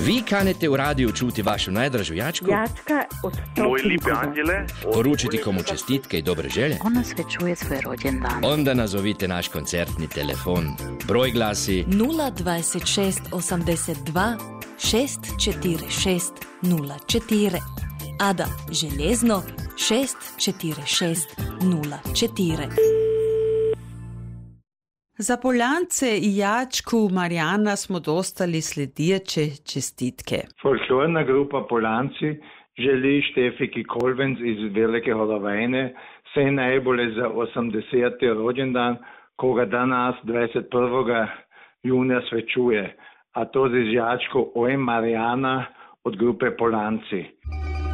Vi kanete u radiju čuti vašu najdražu jačku? Jačka od Moj lipe anđele. Poručiti komu čestitke i dobre želje? Ona sve čuje svoj rođendan. Onda nazovite naš koncertni telefon. Broj glasi 026 82 646 04. Ada željezno 646 04. Za Poljance i jačku Marjana smo dostali sljedeće čestitke. Folklorna grupa Poljanci želi Štefiki Kolvenc iz Velike Holovajne vse najbolje za 80. rođendan, koga danas 21. junija svečuje, a to z jačko Oj Marjana od grupe Poljanci.